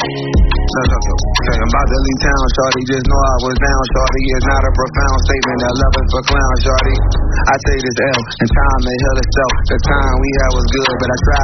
Say I'm about to leave town, shorty. Just know I was down, shorty. It's not a profound statement that love is for clown, shorty. I take this L, and time may heal itself. The time we had was good, but I tried